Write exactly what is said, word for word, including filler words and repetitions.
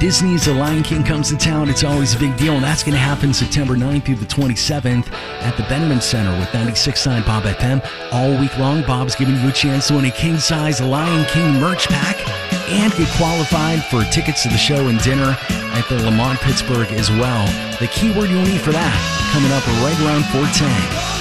Disney's The Lion King comes to town, it's always a big deal, and that's going to happen September ninth through the twenty-seventh at the Benjamin Center with ninety-six point nine Bob F M. All week long, Bob's giving you a chance to win a king-size Lion King merch pack and get qualified for tickets to the show and dinner at the Lamont Pittsburgh as well. The keyword you'll need for that coming up right around four ten.